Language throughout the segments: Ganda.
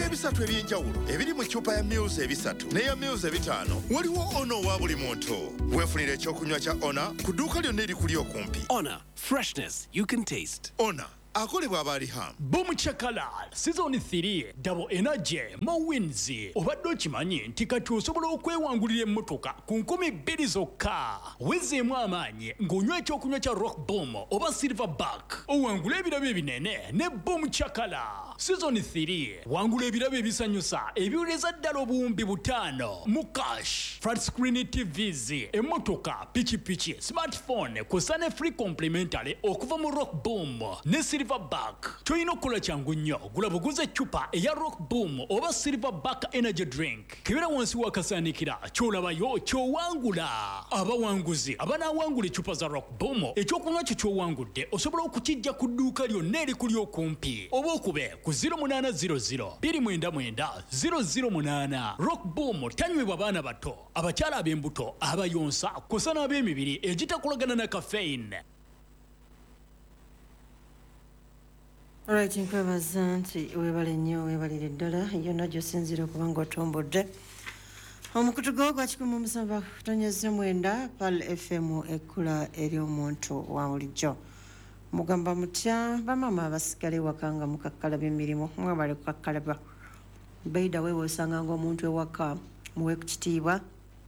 ebisatu ebyenjawulo ebiri mu ccupa ya Muse ebisatu n'eya Muse ebitaano. Waliwo Ono wa buli muntu. Weefunire ekyokunywa kya Ona ku dduuka lyonna erikuli okumpi. Ona, freshness you can taste. Ona akolebwa Abaliham. Boom Chakala Season 3 Double Energy Mowins. Obadde okimanyi nti kati osobola okwewangulira emmotoka ku 2,000 zokka. Wezeemu amaanyi ng'onywa ekyokunywa kya Rock Boom oba Silverback. Owangula ebirabo ebinene ne Boom Chakala. Season 3 wangula ebirabo ebisanyusa ebiwuleza ddala obuwumbi 5 mu cash. Flat screen TVs, emmotoka, pichipichi, smartphone kusa ne free complimentary okuva mu Rock Boom ne Silverback. Toyina okukola kyangu nnyo. Gula buguze eccupa eya Rock Boom oba Silverback energy drink. Kibera wansi wakasaanikira ky'olabayo ky'owangula. Abawanguzi abanaawangula eccupa za Rock Boom ekyokunywa kyo ky'owangudde osobola okukijja ku dduuka lyonna erikuli okumpi oba okube ku 0800 299 008. Rock Boom tanywebwa baana bato, abakyala ab'embuto, abayonsa kusa n'ab'emibiri egitakolagana na caffeine. Alright, nkwebaza nti weebale nnyo weebalire ddala yonna gy'osinziira okuba ng'otombodde. Omukutu gwo gwa 17.9 Pal FM ekkula ery'omuntu wa bulijjo. Mugamba mutya bamama abasigale waka nga mukakkalabya emirimu mwebale kukakkalabya. Beida wewe osanga ng'omuntu ewaka muwe ku kitiibwa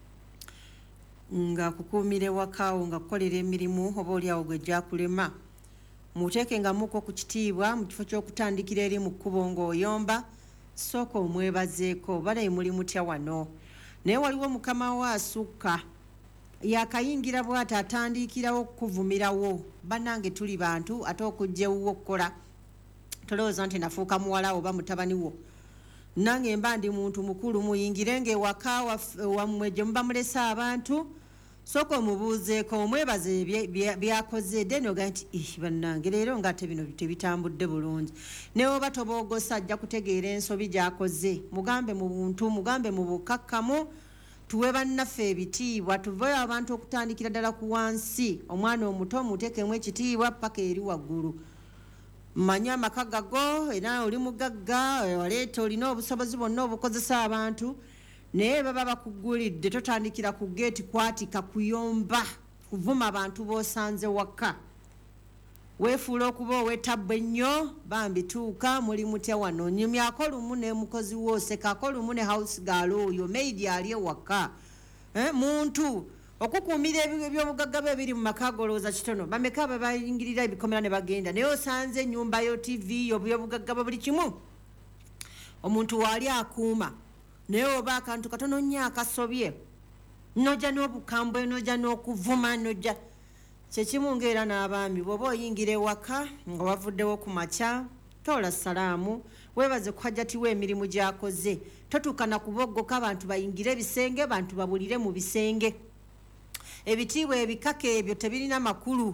nga kukuumira ewakaawo nga kukolera emirimu oba oliawo gwe gyakulema. Muteeke nga muko ku kitiibwa mu kifo ky'okutandikira eri mu kkubo ng'oyomba sooka omwebazeeko bale muli mutya wano. Naye waliwo mukama we asukka yakayingira bw'ati atandikirawo okukuvumirawo bannange tuli bantu ate okujja ewuwo okukola tolowooza nti nafuuka muwala oba mutabani wo. Nange mba ndi muntu mukulu muyingire ng'ewaka wammwe gye muba mulese abantu sooka omubuuzeeko omwebaze byakoze dde noga nti bannange leero ng'ate bino tebitambudde bulungi. Ne oba toboogosa ajja kutegeera ensobi gy'akoze. Mugambe mu buntu, mugambe mu bukakkamu, tuwe bannaffe ebitiibwa, tuve abantu okutandikira ddala ku wansi. Omwana omuto muteekemu ekitiibwa paka eri waggulu. Manya amaka gago era oli mugagga waleeta olina obusobozi bwonna obukozesa abantu. Naye baba bakugulidde totandikira ku geeti kwatika kuyomba kuvuma abantu b'osanze waka. Weefuula okuba oweetabba ennyo bambi tuuka muli mutya wano. Nyumyako lumu ne mukozi w'osekaako lumu ne house girl oyo maidi ali ewaka. Muntu okukuumira eby'obugagga bwe biri mu maka golooza kitono. Bameka babayingirira ebikomera ne bagenda. Naye osanze ennyumba yo TV eby'obugagga bwe buli kimu. Omuntu waali akuuma. Naye oba akantu katono nnyo akasobye nojja n'obukambwe nojja n'okuvuma nojja kyekimu ng'era n'abaami bw'oba oyingira ewaka nga wavuddewo ku makya tola salaamu weebaze kuhajjatiwa emirimu gy'akoze totuuka na kuboggoka abantu bayingire ebisenge bantu babulire mu bisenge. Ebitiibwa ebikaka ebyo tebirina makulu.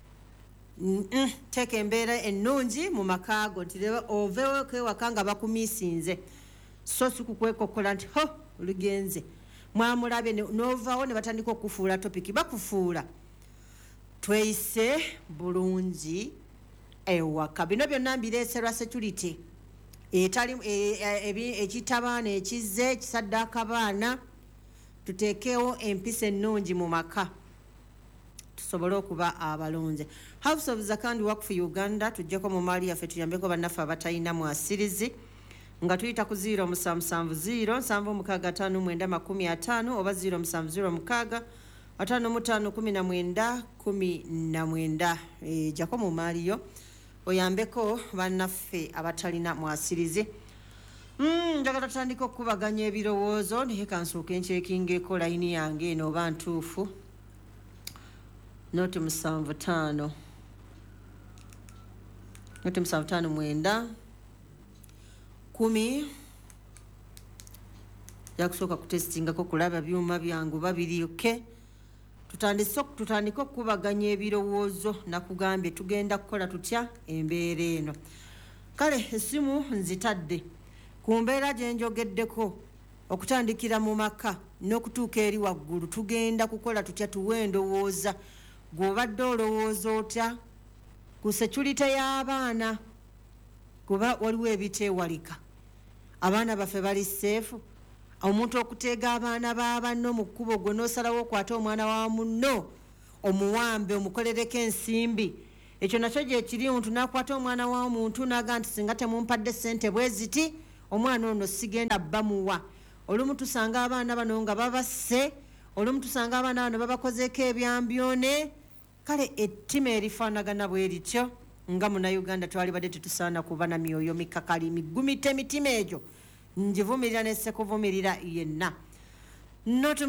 Teeka embeera ennungi mu maka go nti oveeko ewaka nga bakumiisinze. So si kukwekokkola nti ho lugenze mwamulabye n'ovaawo ne batandika okufuula topiki bakufuula. Tweyise bulungi ewaka. Bino byonna mbireeserwa security ekitabaana ekizze ekisaddaaka baana. Tuteekewo empisa ennungi mu maka tusobole okuba abalonze. House of Zakandi Work for Uganda tujjako mu maali yaffe tuyambeko bannaffe abatalina mwasirizi nga tuyita ku 0770 765 oba 0706 5519 jako mu maaliyo oyambeko bannaffe abatalina mwasirizi. Njagala tutandika okubaganya ebirowoozo naye kansuuka enkyekingeko layini yange eno oba ntuufu. Noti 75 9 10 yakusooka kutestingako kulaba byuma byangu babiri oke. Tutandika okubaganya ebirowoozo nakugambye tugenda kukola tutya embeera eno. Kale essimu nzitadde ku mbeera gye njogeddeko okutandikira mu maka n'okutuuka eri waggulu tugenda kukola tutya tuwe endowooza. Gw'obadde olowooza otya ku security y'abaana kuba waliwo ebiteewalika. abaana baffe bali seefu omuntu okuteega abaana b'abanno mu kkubo gwe n'osalawo okwate omwana wa munno omuwambe omukolereko ensimbi ekyo nakyo gye kiri omuntu n'akwata omwana w'omuntu n'aga nti singa temumpadde ssente bwe ziti omwana ono sigenda bamuwa olumu tusanga abaana bano nga babasse olumu tusanga abaana bano babakozeeko ebyambyone kale ettima erifaanagana bwe lityo nga munnayuganda twalibadde tetusaana kuba na myoyo mikakali migumite emitima egyo ngivumirira nesekuvumirira yenna noti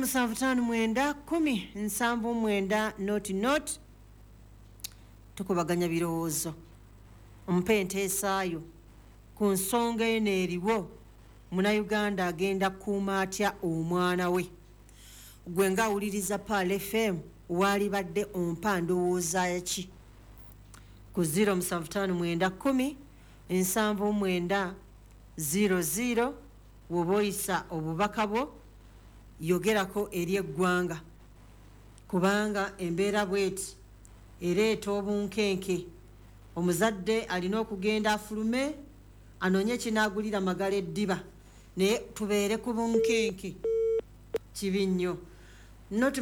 759 noti tukubaganya birowoozo ompe enteesaayo ku nsonga eno eriwo munnayuganda agenda kukuuma atya omwana we gwe ngaawuliriza Paal FM waalibadde ompa ndowooza ki ku 0759 woba oyisa obubaka bwo yogerako eri eggwanga kubanga embeera bweti ereeta obunkenke omuzadde alina okugenda afulume anoonye kinaagulira magala eddiba naye tubeere ku bunkenke kibi nnyo noti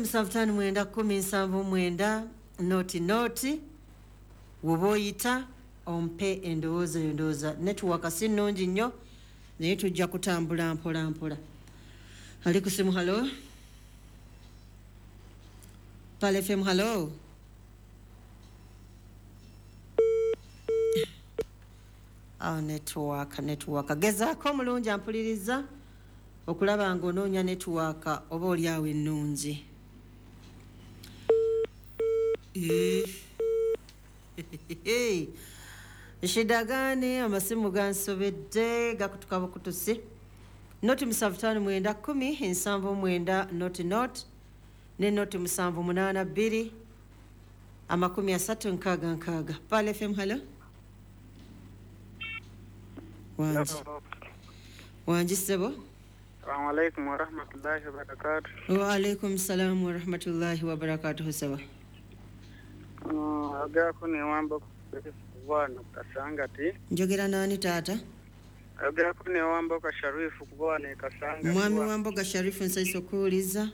759 noti woba oyita ompe endowooza eyo ndowooza netiwaka si nnungi nnyo naye tujja kutambula mpola mpola ali ku simu halo Paal FM halo netiwaka gezaako omulungi ampuliriza okulaba nga onoonya netiwaka oba oli awo ennungi shidagane amasimu gansobedde gakutuka bukutusi noti 759 noti ne noti 782 36 Paal FM halo wanji sebo Assalamu alaikum wa rahmatullahi wa barakatuh. Wa alaikum salam wa rahmatullahi wa barakatuh sebo aga kune wamba kubwana kasangati njogera nani taata aga kune wamba ka Sharifu kubwana kasangati mwami wamba ka Sharifu nsaiso kuuliza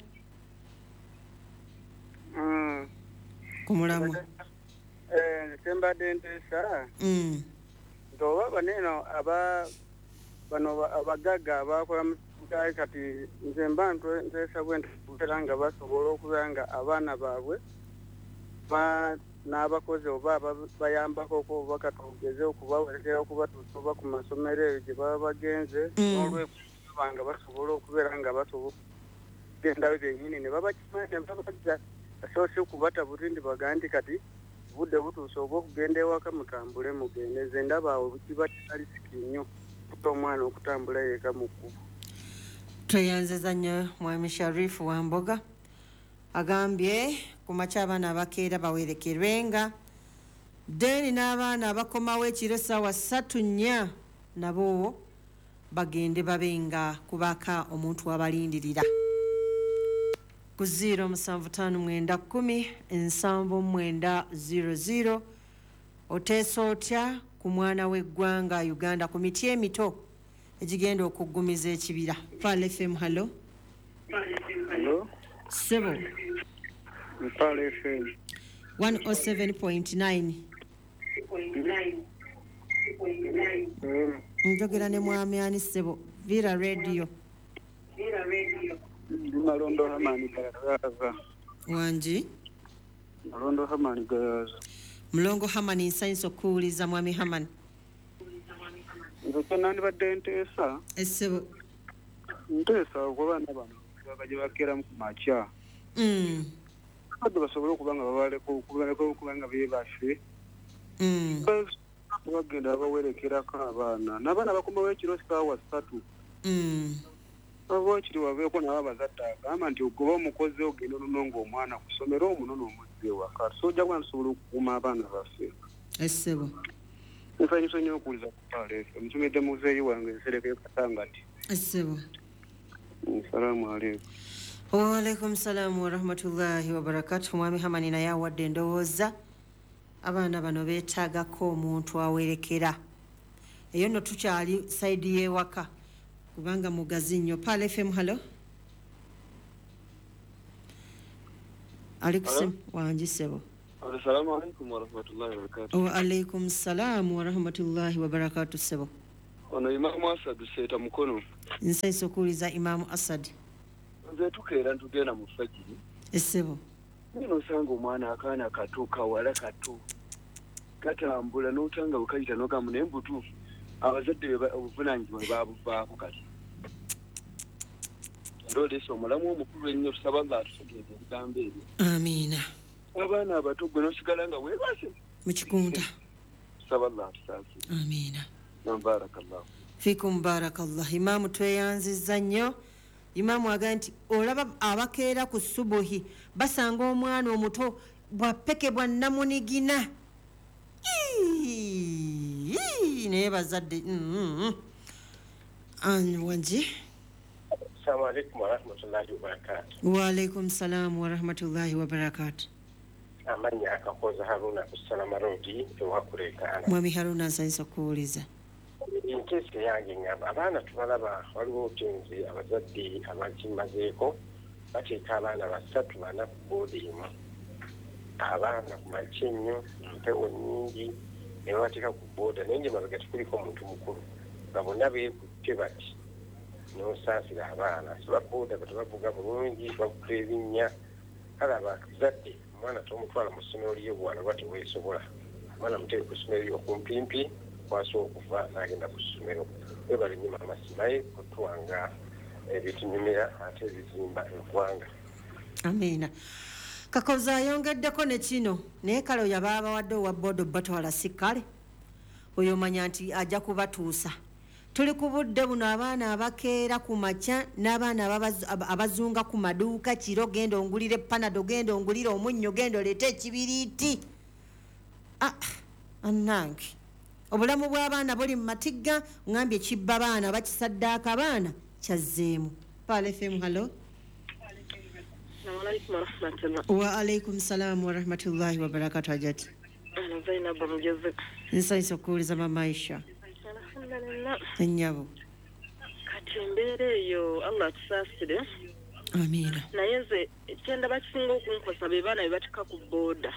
kumulamu temba dentesa ndo baneno bano abagaga abakola mukai kati nze mbantu ntesa bwente kuteranga basobola okubanga abaana baabwe n'abakozi oba bayambako ko bakatogeze okubawerekera okubatuusa oba ku masomero eyo gye baba bagenze n'olwekubanga basobola okubeera nga basobola gendayo byennyini ne babakimanya babajja asoose okubata butindi baga nti kati budde butuusa oba okugenda ewaka mutambule mugende ze ndaba awo kiba kitali siki nnyo kuta omwana okutambula yeka mu kkubo tweyanziza nnyo mwami Sharifu Wamboga agambye ku makya abaana abakeera bawerekerwenga deni n'abaana abakomawo ekiro essaawa 3:00 nabo bagende babenga kubaka omuntu abalindirira ku 0759 oteesa otya ku mwana w'eggwanga Uganda ku miti emito egigenda okuggumiza ekibira Paal FM halo sebo Paal FM 107.9 njogera ne mwami ani sebo Vira Radio Malondo Hamani Gayaza wanji Malondo Hamani Gayaza mulongo Hamani nsanyusa okuwuliza mwami Hamani nze nandi badde nteesa essebo nteesa okubaana bano bagye bakera mu kumakya badde basobole okubanga babaleko okubanga beebaffe bagenda bawerekerako abaana n'abaana bakomawo ekiro ssaawa 3 baba kiri wabeeko nawe abazadde agamba nti ogoba omukozi ogenda onononga omwana ku ssomero omunono omuzzi ewaka so ojja kuba nsobola okukuuma abaana baffe essebo nsanyusa nnyo okuwuliza ku Paal FM nsomedde muzeeyi wange nsereke Katangati essebo salaamu alaikum wa alaikum salaam wa rahmatullahi wa barakatuh mwami Hamani naye awadde endowooza abaana bano beetaagako omuntu awerekera eyo nno tukyali saidi y'ewaka kubanga mugazi nnyo. Pal FM halo. Alaikum wanji sebo. Assalamu alaikum wa rahmatullahi wa barakatuh. Wa alaikum salam wa rahmatullahi wa barakatuh sebo. Ono Imam Asad Seta Mukono. Nsaiso kuliza Imam Asad. Nze tukeera tugenda mu fajiri. Sebo. Nino sanga omwana akaana kato kawala kato. Katambula n'otanga bukayita n'ogamu n'embutu. Abazadde obuvunaanyizibwa baabuvaako kati. Ndoleesa omulamu omukulu ennyo tusaba nga atutegeeza ebigambo ebyo. Amiina. Abaana abato gwe n'osigala nga weebase. Mukikunda. Tusaba nga atusaasire. Amiina. Barakallahu. Fikum barakallah. Imaamu tweyanzizza nnyo. Imaamu agamba nti olaba abakeera ku subuhi basanga omwana omuto bwapekebwa namunigina. Naye bazadde wanji. Assalamu alaikum wa rahmatullahi wa barakatuh. Wa alaikum salam wa rahmatullahi wa barakatuh. Amanya akakoza Haruna kusalama rodi ewakureka ana. Mwami Haruna nsanyisa kuwuliza. Inkesi yange ngamba abaana tubalaba waliwo obutinzi abazadde abakimazeeko bateeka abaana basatu bana ku boodi emu. Abaana ku makya ennyo empewo nnyingi ne babateeka ku booda naye nje mabega tikuliko omuntu mukulu nga bonna beekutte bati n'osaasira abaana sibabooda batebavuga bulungi bakuta ebinnya kale abazadde omwana tomutwala mu ssomero ly'obwana oba teweesobola omwana muteeke ku ssomero ly'okumpimpi kwasobola okuva n'agenda ku ssomero webale nnyo maama simaye kutuwanga ebitunyumira ate ebizimba eggwanga. Amiina. Kakoza ayongeddeko ne kino naye kale oyo aba abawadde owa boodo batwala si kale oyo manya nti ajja kubatuusa. Tuli ku budde buno abaana abakeera ku makya n'abaana abazunga ku maduuka kiro genda ongulire panado genda ongulire omunnyo genda oleete ekibiriiti. Annange obulamu bw'abaana buli mu matigga ngambye kibba baana bakisaddaaka abaana kyazzeemu. Pal FM halo. Wa alaikum salam wa rahmatullahi wa barakatuh ajati. Zainab mugeze. Nsanyisa okuwuliza mama Aisha. Alhamdulillah. Ennyabo. Kati embeera eyo Allah tusaasire. Amiina. Naye nze ekyenda bakisinga okunkosa be baana be batika ku booda.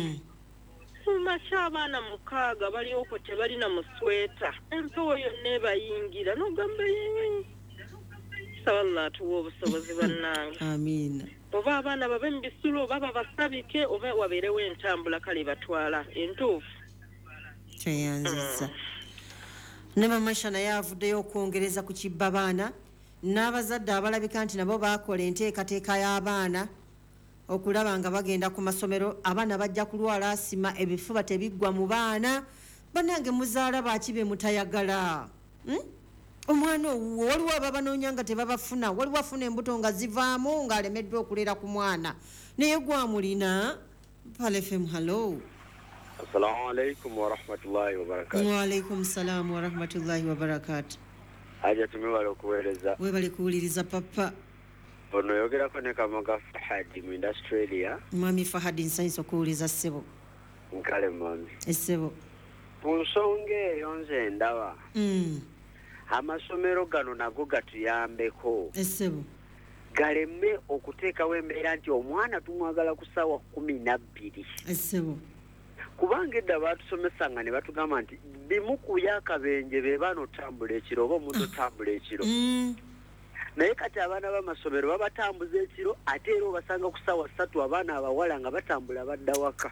Makya abaana 6 balioko tebalina musweta empewo yonna ebayingira n'ogamba sawalla atuwa obusobozi bannange. Amiina. Oba abaana babe mu bisulo oba babasabike oba wabeerewo entambula kale batwala entuufu. Kyeyanziza. Ne mama Aisha naye avuddeyo okwongereza ku kibba baana n'abazadde abalabika nti nabo baakola enteekateeka y'abaana okulaba nga bagenda ku masomero abaana bajja kulwala asima ebifuba tebiggwa mu baana bannange muzaala bakibe mutayagala. Omwana owuwo waliwo ababanoonya nga tebabafuna waliwo afuna embuto nga zivaamu ng'alemeddwa okulera ku mwana naye gwamulina. Pal FM halo. Assalamu alaikum wa rahmatullahi wa barakatuh. Wa alaikum salam wa rahmatullahi wa barakatuh. Aja tumewale okuweereza. Webale kuwuliriza papa. Ono yogerako ne Kamaga Fahadi mu Australia. Mwami Fahadi nsanyisa okuwuliza ssebo. Nkale mwami. Essebo. Ku nsonga eyo nze ndaba. Amasomero gano nago gatuyambeko. Essebo. Galeme okuteekawo embeera nti omwana tumwagala ku ssaawa 12. Essebo. Kubanga edda batusomesanga ne batugamba nti bimu ku byakabenje be baana otambula ekiro oba omuntu otambula ekiro. Naye kati abaana b'amasomero babatambuza ekiro ate era obasanga ku ssaawa 3 abaana abawala nga batambula badda waka.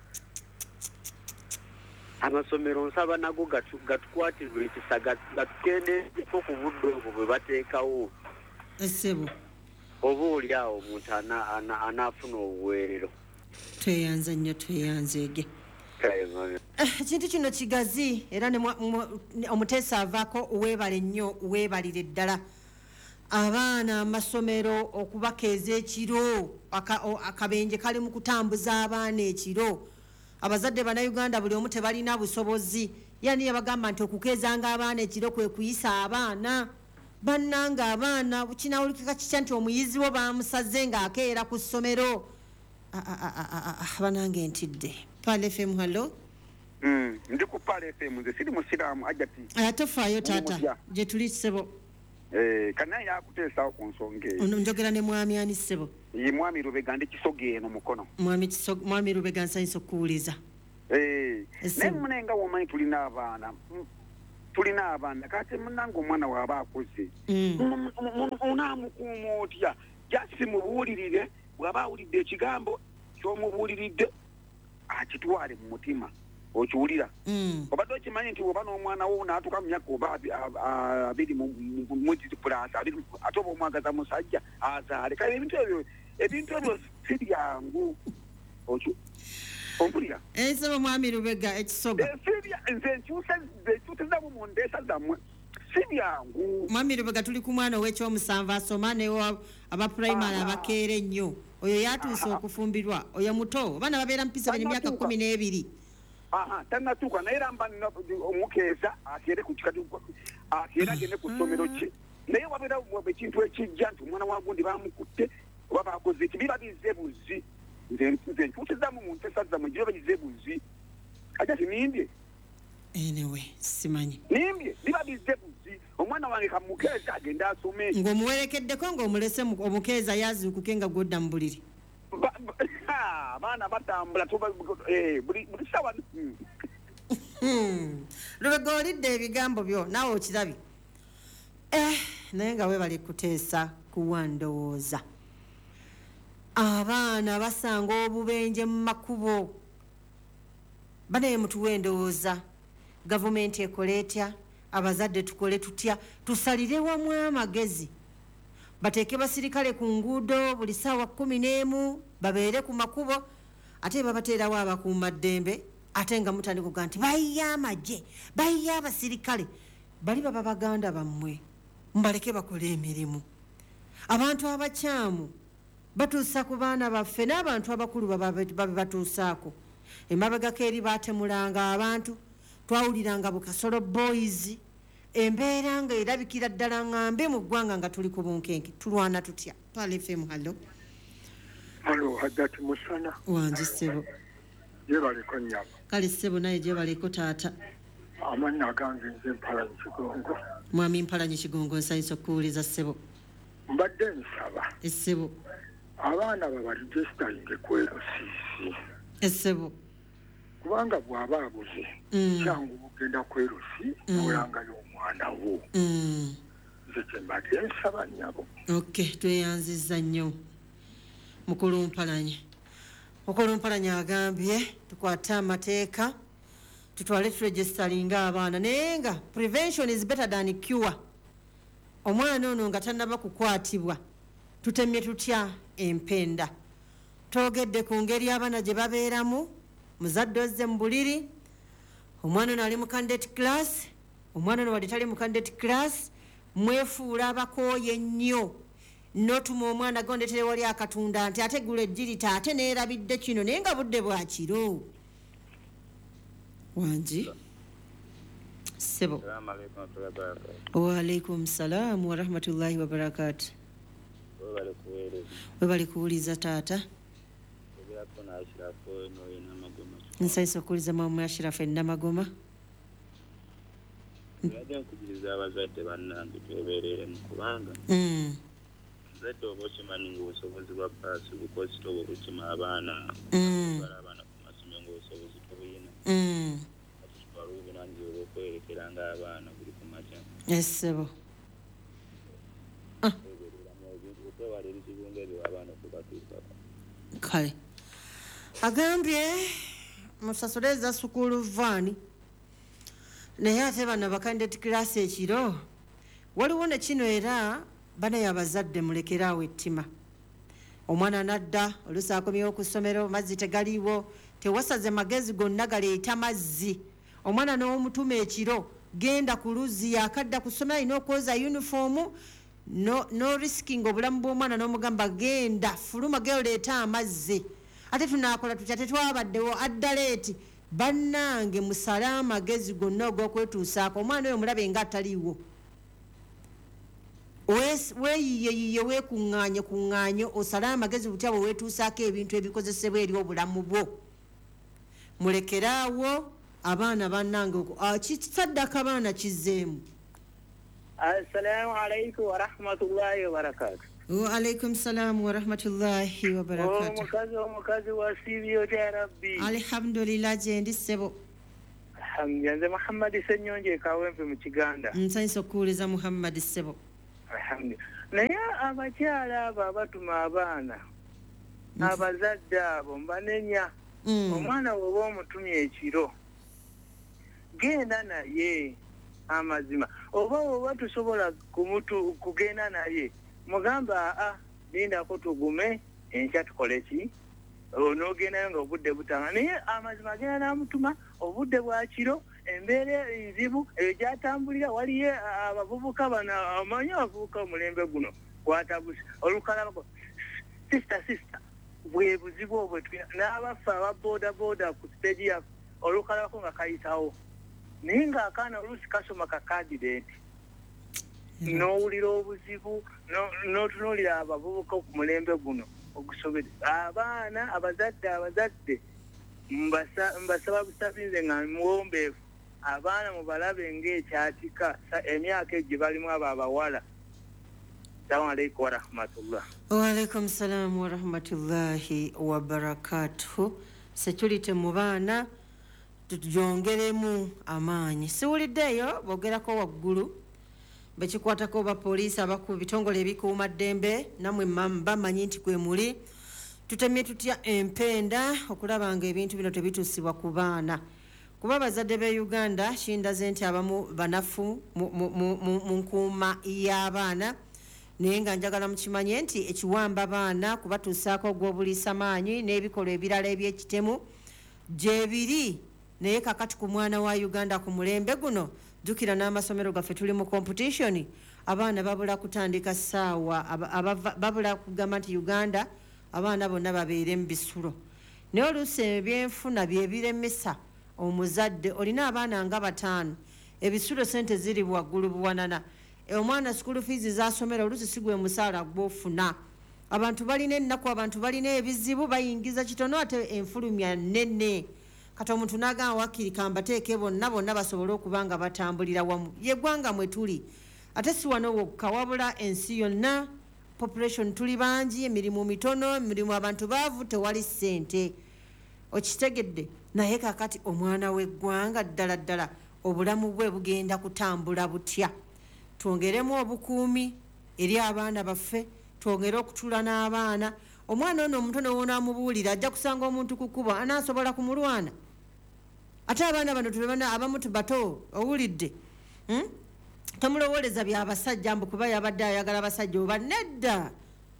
Amasomero nsaba nago gatukwatirwe ekisa gatukendeeko ku budde obwo bwe bateekawo. Essebo. Oba oli awo omuntu anaafuna obuweerero. Tweyanza nnyo tweyanzeege. Ekintu kino kigazi era omuteesa avaako weebale nnyo weebalire ddala abaana amasomero okubakeeza ekiro akabenje kali mu kutambuza abaana ekiro. Abazadde bannayuganda buli omu tebalina busobozi yani yabagamba nti okukeezanga abaana ekiro kwe kuyisa abaana bannanga abaana kinawulikika kitya nti omuyizi wo bamusaze ng'akeera ku ssomero. Banange ntidde. Pal FM halo. Ndi ku Pal FM nze siri musiraamu ajati. Tofaayo taata gye tuli ssebo. Kana yakuteesawo ku nsonga eyo. Njogera ne mwami ani ssebo? Ye mwami Lubega ndi Kisoge eno mukono. Mwami Lubega nsanyisa okuwuliza. Naye munenga womanyi tulina abaana kati munange omwana waaba akuze. Onaamukuuma otya jasi mubuulirire bw'aba awulidde ekigambo ky'omubuuliridde akitwale mu mutima okiwulira. Obadde okimanyi nti oba n'omwana wo n'atuuka mu myaka oba 20 mu plus ate oba omwagaza musajja azaale kale ebintu ebyo si byangu ompulira. Ensaba mwami Lubega ekisoga. Nze nkyusizamu mu ndeesa zammwe si byangu. Mwami Lubega tuli ku mwana ow'ekyomusanvu asoma ne aba primary abakeera ennyo. Oyo yatuuse okufumbirwa oyo muto abaana babeera mpisa emyaka 12. Tannatuuka naye era mba omukeeza akeere ku kikati akeera agende ku ssomero kye naye wabeera ekintu ekijja nti omwana wa gundi bamukutte oba bakoze eki biba bizze buzzi nze nkyusizamu mu nteesa zammwe giba bizze buzzi ate tinimbye anyway simanyi nimbye biba bizze buzzi omwana wange kamukeeza agende asome ng'omuwerekeddeko ng'omulese omukeeza yazuukuke nga gwodda mu buliri abaana batambula buli sawa. Lubega olidde ebigambo byo naawe okirabye naye nga weebale kuteesa kuwa ndowooza. Abaana basanga obubenje mu makubo banaye mutuwe endowooza. Gavumenti ekole etya? Abazadde tukole tutya? Tusalire wamu amagezi bateeke basirikale ku nguudo buli ssaawa 11 babeere ku makubo ate babateerawo abakuuma ddembe ate nga mutandika kuga nti bayiya amagye bayiya abasirikale bali baba baganda bammwe mbaleke bakole emirimu. Abantu abakyamu batuusa ku baana baffe n'abantu abakulu babe batuusaako. Emabegako eri baatemulanga abantu twawuliranga Bukasolo boys embeera nga erabikira ddala ngambe mu ggwanga nga tuli ku bunkenke tulwana tutya. Pale FM hallo. Halo Hajjati Musana. Wanji ssebo. Yebaleko nnyabo. Kale ssebo naye gyebaleko taata. Amannya agange nze Mpalanyi Kigongo. Mwami Mpalanyi Kigongo nsanyisa okuwuliza ssebo. Mbadde nsaba. Essebo. Abaana babaregisitaringe ku LCC. Essebo. Kubanga bw'aba abuze kyangu bugenda ku LCC n'olangayo omwana wo. Nze kyembadde nsaba nnyabo. Okay, tweyanziza nnyo. Mukulu Mpalanyi agambye tukwate amateeka tutwale turegistaringa abaana naye nga prevention is better than cure. Omwana ono nga tannaba kukwatibwa tutemye tutya empenda. Twogedde ku ngeri abaana gye babeeramu muzadde ozze mu buliri omwana ono ali mu candidate class omwana ono wadde tali mu candidate class mwefuula abakooye nnyo n'otuma omwana gondetere wali akatunda nti ate gula ejjirita ate neerabidde kino naye nga budde bwa kiro. Wanji ssebo. Waalaikum salaam wa rahmatullahi wa barakatuh. Webali kuwuliza taata. Nsanyisa okuwuliza maama Ashirafu Namagoma. Yadde nkubiriza abazadde bannange twebeerere mu kubanga zadde oba okimanyi ng'obusobozi bwa paasi bukozita oba obukima abaana bala abaana ku masomero ng'obusobozi tobuyina kitwala obuvunanyizibwa bw'okwerekeranga abaana buli ku makya essebo okwewala ebizibu ng'ebyo abaana okubatuukako. Kale agambye musasule za sukulu vaani naye ate bano bakandidate class ekiro waliwo ne kino era banaye abazadde mulekeraawo ettima. Omwana nadda oluusi akomyewo ku ssomero mazzi tegaliiwo tewasaze magezi gonna galeeta mazzi. Omwana n'omutuma ekiro genda ku luzzi yakadda ku ssomero alina okwoza yunifoomu no risking obulamu bw'omwana n'omugamba genda fuluma geoleeta amazzi. Ate tunaakola tutya tetwabaddewo addaleeti bannange musale amagezi gonna ogw'okwetuusaako omwana oyo mulabe nga ataliiwo. Weeyiyeyiye weekuŋŋaanye osale amagezi butya bwe weetuusaako ebintu ebikozesebwa eri obulamu bwo. Mulekeraawo abaana bannange kisaddaka abaana kizzeemu. Assalamu alaikum wa rahmatullahi wa barakatuh. Wa alaikum salam wa rahmatullahi wa barakatuh. Omukazi wa Sibyo ya Rabbi. Alhamdulillah jendi sebo. Alhamdulillah Muhammad Senyonje kawempe mu Kiganda. Nsanyisa okuwuliza Muhammad sebo. Alhamdulillah. Naye abakyala abo abatuma abaana abazadde abo mbanenya omwana woba omutumye ekiro genda naye amazima oba tusobola kugenda naye mugamba lindako tugume enkya tukole ki n'ogendayo nga obudde butanga naye amazima agenda n'amutuma obudde bwa kiro embeera enzibu eyo gyatambulira waliyo abavubuka bano amanyi abavubuka omulembe guno gwatabuse olukalabako sister bwe buzibu obwe tulina n'abaffe aba boda ku stage yaffe olukalabako nga kayitawo naye ng'akaana oluusi kasoma kakadidenti n'owulira obuzibu n'otunuulira abavubuka ku mulembe guno ogusobedde abaana abazadde mbasaba busafinze nga muwombeefu abaana mubalabe ng'ekyatika emyaka egyo balimu abo abawala. Assalamu alaikum wa rahmatullah. Wa alaikum salam wa rahmatullahi wa barakatuh. Security mu baana tujongeremu amaanyi. Siwuliddeyo bogerako waggulu bekikwatako ba poliisi abakuba bitongole ebikuuma ddembe namwe bamanyi nti kwe muli tutemye tutya empenda okulaba nga ebintu bino tebituusibwa ku baana kuba abazadde b'e Uganda kindaze nti abamu banafu mu nkuuma y'abaana naye nga njagala mukimanye nti ekiwamba baana kubatuusaako ogw'obuliisa maanyi n'ebikolwa ebirala eby'ekitemu gye biri naye kakati ku mwana wa Uganda ku mulembe guno jukira n'amasomero gaffe tuli mu competition abaana babula kutandika ssaawa babula kugamba nti Uganda abaana bonna babeere mu bisulo naye oluusi ebyenfuna bye biremesa omuzadde olina abaana nga 5 ebisulo sente ziri waggulu buwanana omwana school fees zasomera oluusi sigwe musaala gw'ofuna abantu balina ennaku abantu balina ebizibu bayingiza kitono ate enfulumya nnene kati omuntu n'agamba wakiri kambateeke bonna basobole okuba nga batambulira wamu yeggwanga mwe tuli ate si wano wokka wabula ensi yonna population tuli bangi emirimu mitono emirimu abantu baavu tewali ssente okitegedde naye kakati omwana w'eggwanga ddala obulamu bwe bugenda kutambula butya twongeremu obukuumi eri abaana baffe twongere okutula n'abaana omwana ono omutono wonaamubuulira ajja kusanga omuntu ku kkubo anaasobola kumulwana ate abaana bano tulabana abamu bato owulidde tomulowooleza byabasajja mbu kuba yabadde ayagala abasajja oba nedda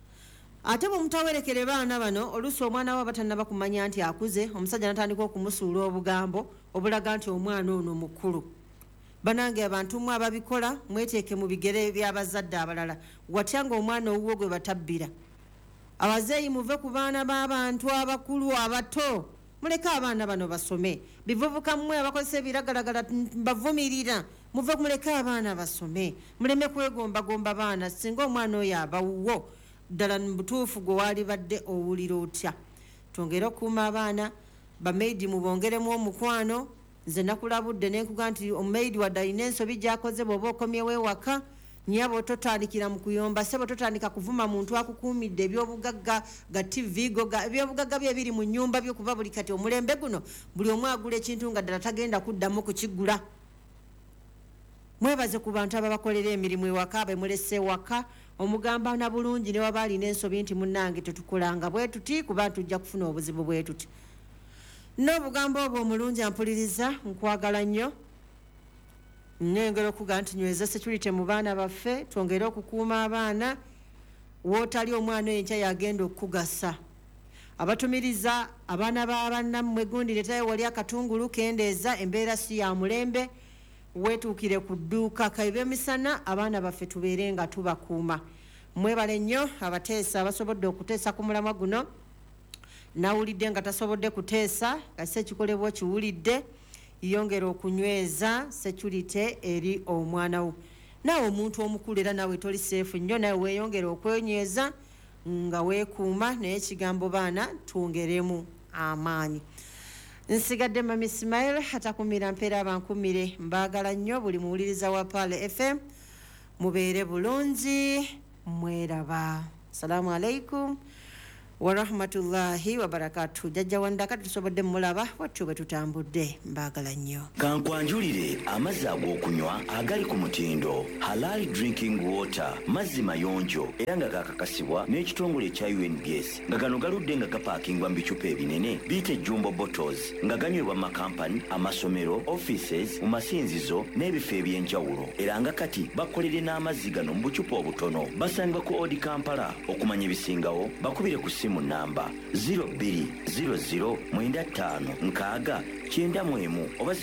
ate bwemutawerekere baana bano oluusi omwana we batannaba kumanya nti akuze omusajja natandika okumusuula obugambo obulaga nti omwana ono mukulu banange abantu mwe ababikola mweteeke mu bigere by'abazadde abalala watya nga omwana owuwo gwe batabbira abazeeyi muve ku baana b'abantu abakulu abato muleke abaana bano basome bivubuka mmwe abakozesa ebiragalagala bavumirira muve muleke abaana basome muleme kwegombagomba baana singa omwana oyo abawuwo ddala mu butuufu gwe waali badde owulira otya twongere okuuma abaana bameidi mubongeremu omukwano nze nakulabudde nenkuga nti omumeidi wadde alina ensobi gyakoze bw'oba okomyewo ewaka nyabo ototandikira mu kuyomba sebo totandika kuvuma muntu akukuumidde ebyobugagga ga TV ebyobugagga bye biri mu nnyumba byokuba buli kati omulembe guno buli omu agula ekintu nga ddala tagenda kuddamu kukigula mwebaze ku bantu ababakolera emirimu ewaka bemulese ewaka omugamba na bulungi ne waba alina ensobi nti munnange tetukolanga bwe tuti kuba tujja kufuna obuzibu bwe tuti n'obugambo obwo omulungi ampuliriza nkwagala nnyo nengera okuga nti nyweza security mu baana baffe twongere okukuuma abaana wootali omwana enkya yagenda okugasa abatumiriza abaana b'abannammwe gundi letayo wali akatungulu kendeeza embeera si ya mulembe weetuukire ku dduuka kayibe misana abaana baffe tubeere nga tubakuuma mwebale nnyo abateesa abasobodde okuteesa ku mulamwa guno nawulidde nga tasobodde kuteesa kasi ekikolebwa kiwulidde yongera okunyweza security eri omwana wo nawe omuntu omukulu era nawe toli seefu nnyo nawe weeyongera okwenyweza nga weekuuma naye ekigambo baana twongeremu amaanyi nsigadde mami Ismail atakumira mpeera abankumire mbaagala nnyo buli muwuliriza wa Pale FM mubeere bulungi mweraba. Assalamu alaikum wa rahmatullahi wa barakatuh. Jajja wandaka tusobodde mulaba wattu bwe tutambudde mbaagala nnyo. Kankwanjulire amazzi ag'okunywa agali ku mutindo Halal Drinking Water, mazzi mayonjo era nga gakakasibwa n'ekitongole ekya UNGS nga gano galudde nga gapaakingwa mu bicupa ebinene biyite jumbo bottles nga ganywebwa mu makampani, amasomero, offices, mu masinzizo n'ebifo eby'enjawulo era nga kati bakolere n'amazzi gano mu bucupa obutono. Basangibwa ku Odi Kampala. Okumanya ebisingawo bakubire ku simu namba 020095 oba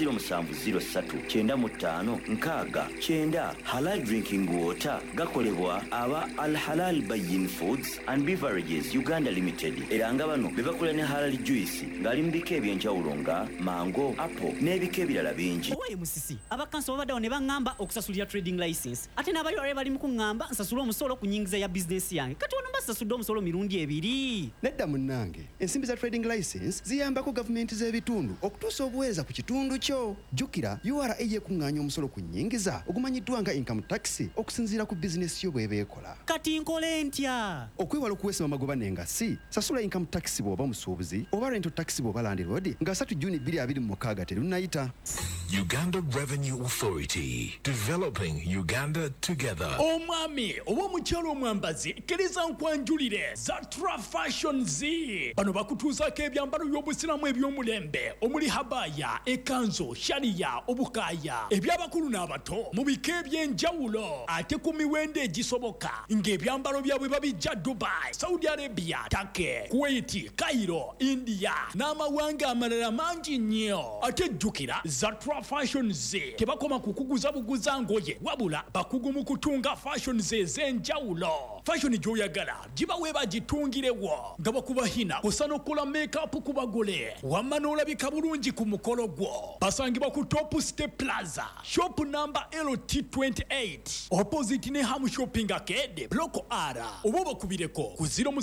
070395 Halal Drinking Water gakolebwa aba Al Halal Bayin Foods and Beverages Uganda Limited era nga bano bebakola ne Halal Juice ngali mu bika ebyenjawulo nga mango, apple n'ebika ebirala bingi. Owe musisi abakanso babaddawo ne baŋŋamba okusasulira trading license ate n'abalwale bali mu kuŋŋamba nsasula omusolo ku nnyingiza ya bizinesi yange kati ono mbasasudde omusolo mirundi ebiri. Nedda munnange, ensimbi za trading license ziyambako gavumenti z'ebitundu okutuusa obuweereza ku kitundu kyo. Jjukira URA yeekuŋŋaanya omusolo ku nnyingiza ogumanyiddwa nga income tax okusinziira ku bizinesi yo bw'eba ekola. Kati nkole ntya? Okwewala okuweesa amagoba n'engassi, sasula income tax bw'oba musuubuzi oba rental tax bw'oba landlord nga 3 Juni 2026 terunnayita. Uganda Revenue Authority, developing Uganda together. Omwami oba omukyalo omwambazi kkiriza nkwanjulire Zatra Fashion Z. Bano bakutuuzaako ebyambalo by'obusiramu eby'omulembe omuli habaya, ekanzo, shariya, obukaaya eby'abakulu n'abato mu bika eby'enjawulo ate ku miwendo egisoboka ng'ebyambalo byabwe babijja Dubai, Saudi Arabia, Turkey, Kuwait, Cairo, India n'amawanga amalala mangi nnyo. Ate jjukira Zatra Fashion Z tebakoma kukuguza buguza ngoye wabula bakugu mu kutunga fashion Z ez'enjawulo. Fashion gy'oyagala gibawe bagitungirewo nga bakubahina kusana okukola make-up ku bagole wamma n'olabika bulungi ku mukolo gwo. Basangibwa ku Top Step Plaza, shop number LT28 opposite ne Ham Shopping Arcade, Block R. Oba bakubireko ku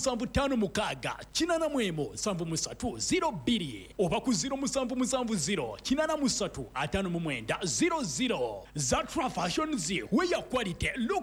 0756 oba ku 0770 00. Zatra Fashion Z, where your quality look